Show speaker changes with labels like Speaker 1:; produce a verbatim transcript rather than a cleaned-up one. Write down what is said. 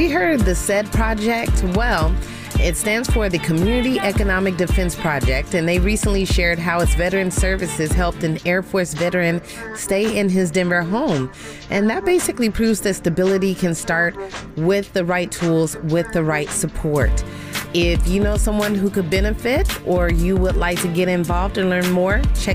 Speaker 1: you heard of the C E D project? Well, it stands for the Community Economic Defense Project, and they recently shared how its veteran services helped an Air Force veteran stay in his Denver home. And that basically proves that stability can start with the right tools, with the right support. If you know someone who could benefit or you would like to get involved and learn more, check